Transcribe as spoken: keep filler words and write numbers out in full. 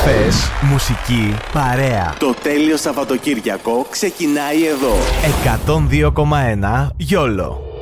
Επαφές, μουσική, παρέα. Το τέλειο Σαββατοκύριακο ξεκινάει εδώ. εκατόν δύο κόμμα ένα YOLO.